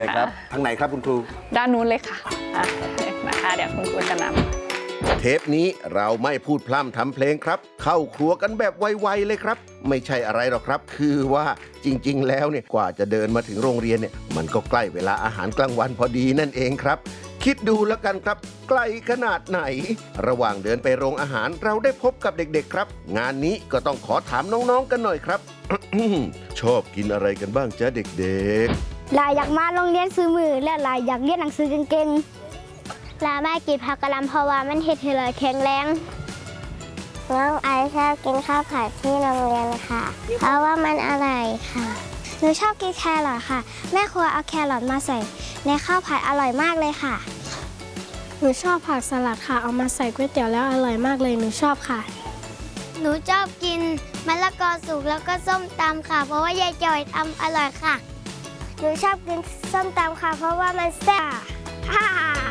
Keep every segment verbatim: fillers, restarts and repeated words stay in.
ครับทางไหนครับคุณครูด้านนู้นเลยค่ะนะคะเดี๋ยวคุณครูจะนำเทปนี้เราไม่พูดพร่ำทำเพลงครับเข้าครัวกันแบบไวๆเลยครับไม่ใช่อะไรหรอกครับคือว่าจริงๆแล้วเนี่ยกว่าจะเดินมาถึงโรงเรียนเนี่ยมันก็ใกล้เวลาอาหารกลางวันพอดีนั่นเองครับคิดดูแล้วกันครับไกลขนาดไหนระหว่างเดินไปโรงอาหารเราได้พบกับเด็กๆครับงานนี้ก็ต้องขอถามน้องๆกันหน่อยครับ ชอบกินอะไรกันบ้างจ๊ะเด็กๆลายอยากมาโรงเรียนซื้อมือและลายอยากเรียนหนังสือเก่งๆลาไม่กินผักกะหล่ำเพราะว่ามันเห็ดให้เราแข็งแรงน้องไอชอบกินข้าวผัดที่โรงเรียนค่ะเพราะว่ามันอร่อยค่ะหนูชอบกินแครอทค่ะแม่ครัวเอาแครอทมาใส่ในข้าวผัดอร่อยมากเลยค่ะหนูชอบผักสลัดค่ะเอามาใส่ก๋วยเตี๋ยวแล้วอร่อยมากเลยหนูชอบค่ะหนูชอบกินมะละกอสุกแล้วก็ส้มตำค่ะเพราะว่ายายจอยทำอร่อยค่ะหนูชอบกินส้มตำค่ะเพราะว่ามันแซ่บค่ะ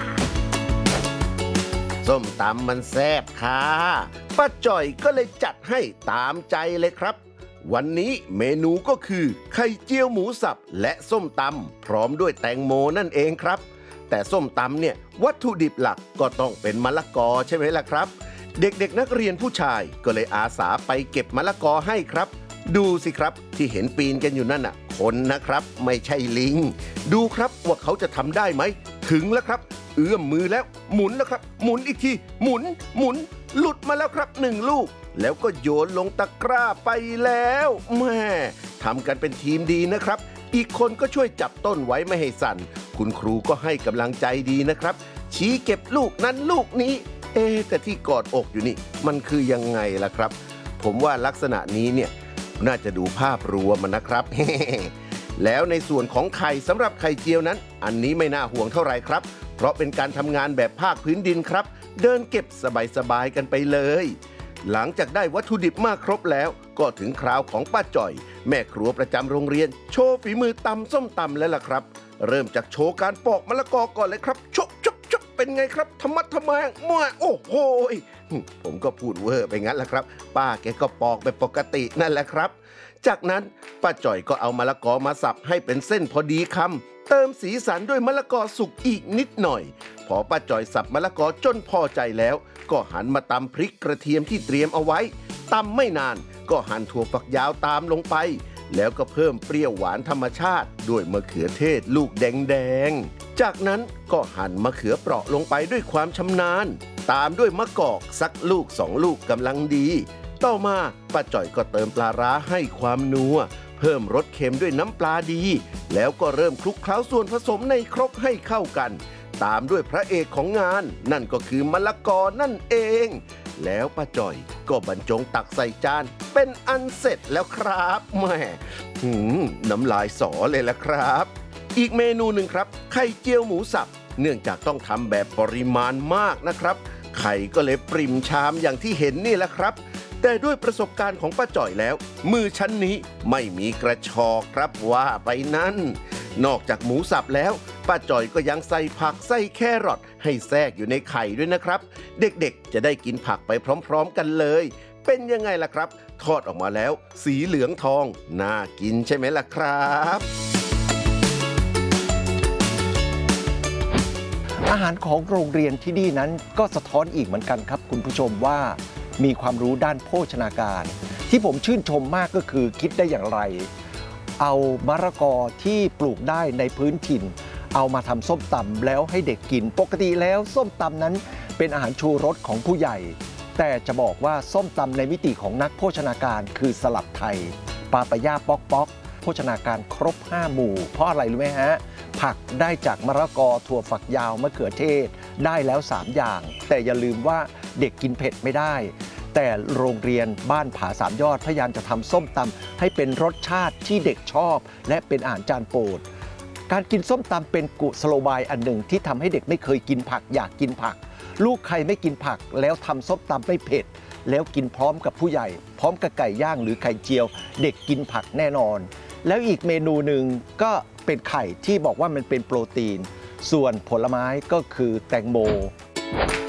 ส้มตำมันแซ่บค่ะป้าจ่อยก็เลยจัดให้ตามใจเลยครับวันนี้เมนูก็คือไข่เจียวหมูสับและส้มตำพร้อมด้วยแตงโมนั่นเองครับแต่ส้มตำเนี่ยวัตถุดิบหลักก็ต้องเป็นมะละกอใช่ไหมล่ะครับเด็กๆนักเรียนผู้ชายก็เลยอาสาไปเก็บมะละกอให้ครับดูสิครับที่เห็นปีนกันอยู่นั่นน่ะคนนะครับไม่ใช่ลิงดูครับว่าเขาจะทำได้ไหมถึงแล้วครับเอื้อมมือแล้วหมุนแล้วครับหมุนอีกทีหมุนหมุนหลุดมาแล้วครับหนึ่งลูกแล้วก็โยนลงตะกร้าไปแล้วแม่ทำกันเป็นทีมดีนะครับอีกคนก็ช่วยจับต้นไว้ไม่ให้สั่นคุณครูก็ให้กำลังใจดีนะครับชี้เก็บลูกนั้นลูกนี้เอ๊แต่ที่กอดอกอยู่นี่มันคือยังไงล่ะครับผมว่าลักษณะนี้เนี่ยน่าจะดูภาพรวมมันนะครับ แล้วในส่วนของไข่สำหรับไข่เจียวนั้นอันนี้ไม่น่าห่วงเท่าไหร่ครับเพราะเป็นการทำงานแบบภาคพื้นดินครับเดินเก็บสบายๆกันไปเลยหลังจากได้วัตถุดิบมาครบแล้วก็ถึงคราวของป้าจ่อยแม่ครัวประจำโรงเรียนโชว์ฝีมือตำส้มตำแล้วล่ะครับเริ่มจากโชว์การปอกมะละกอก่อนเลยครับชกชกชกเป็นไงครับธรรมะธรรแมงมั่วโอ้โหผมก็พูดเวอร์ไปงั้นแหละครับป้าแกก็ปอกแบบปกตินั่นแหละครับจากนั้นป้าจ่อยก็เอามะละกอมาสับให้เป็นเส้นพอดีคำเติมสีสันด้วยมะละกอสุกอีกนิดหน่อยพอป้าจ่อยสับมะละกอจนพอใจแล้วก็หันมาตำพริกกระเทียมที่เตรียมเอาไว้ตำไม่นานก็หั่นถั่วฝักยาวตามลงไปแล้วก็เพิ่มเปรี้ยวหวานธรรมชาติด้วยมะเขือเทศลูกแดงๆจากนั้นก็หั่นมะเขือเปราะลงไปด้วยความชำนาญตามด้วยมะกอกสักลูกสองลูกกำลังดีต่อมาป้าจ่อยก็เติมปลาร้าให้ความนัวเพิ่มรสเค็มด้วยน้ำปลาดีแล้วก็เริ่มคลุกเคล้าส่วนผสมในครกให้เข้ากันตามด้วยพระเอกของงานนั่นก็คือมะละกอนั่นเองแล้วป้าจ่อยก็บรรจงตักใส่จานเป็นอันเสร็จแล้วครับแม่หืมน้ำลายสอเลยละครับอีกเมนูหนึ่งครับไข่เจียวหมูสับเนื่องจากต้องทำแบบปริมาณมากนะครับไข่ก็เลยปริ่มชามอย่างที่เห็นนี่แหละครับแต่ด้วยประสบการณ์ของป้าจ่อยแล้วมือชั้นนี้ไม่มีกระชอกครับว่าไปนั่นนอกจากหมูสับแล้วป้าจ่อยก็ยังใส่ผักใส่แครอทให้แทรกอยู่ในไข่ด้วยนะครับเด็กๆจะได้กินผักไปพร้อมๆกันเลยเป็นยังไงล่ะครับทอดออกมาแล้วสีเหลืองทองน่ากินใช่ไหมล่ะครับอาหารของโรงเรียนที่นี่นั้นก็สะท้อนอีกเหมือนกันครับคุณผู้ชมว่ามีความรู้ด้านโภชนาการที่ผมชื่นชมมากก็คือคิดได้อย่างไรเอามะละกอที่ปลูกได้ในพื้นถิ่นเอามาทำส้มตำแล้วให้เด็กกินปกติแล้วส้มตำนั้นเป็นอาหารชูรสของผู้ใหญ่แต่จะบอกว่าส้มตำในมิติของนักโภชนาการคือสลัดไทยปาปายาป๊อกป๊อกโภชนาการครบห้าหมู่เพราะอะไรรู้ไหมฮะผักได้จากมะละกอถั่วฝักยาวมะเขือเทศได้แล้วสามอย่างแต่อย่าลืมว่าเด็กกินเผ็ดไม่ได้แต่โรงเรียนบ้านผาสามยอดพยายามจะทำส้มตำให้เป็นรสชาติที่เด็กชอบและเป็นอาหารจานโปรดการกินส้มตำเป็นกุศโลบายอันหนึ่งที่ทำให้เด็กไม่เคยกินผักอยากกินผักลูกใครไม่กินผักแล้วทำส้มตำไม่เผ็ดแล้วกินพร้อมกับผู้ใหญ่พร้อมกับไก่ย่างหรือไข่เจียวเด็กกินผักแน่นอนแล้วอีกเมนูหนึ่งก็เป็นไข่ที่บอกว่ามันเป็นโปรตีนส่วนผลไม้ก็คือแตงโม